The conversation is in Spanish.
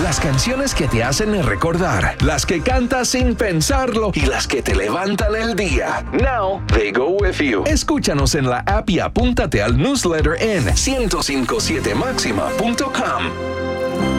Las canciones que te hacen recordar, las que cantas sin pensarlo y las que te levantan el día. Now they go with you. Escúchanos en la app y apúntate al newsletter en 1057maxima.com.